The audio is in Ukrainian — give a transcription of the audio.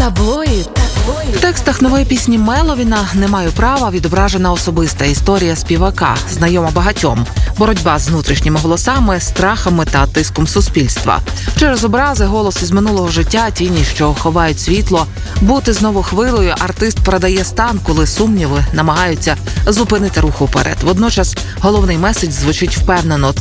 Таблоїд. В текстах нової пісні Меловіна «Не маю права» відображена особиста історія співака, знайома багатьом. Боротьба з внутрішніми голосами, страхами та тиском суспільства. Через образи, голос із минулого життя, тіні, що ховають світло. Бути знову хвилею артист передає стан, коли сумніви намагаються зупинити рух уперед. Водночас головний меседж звучить впевнено.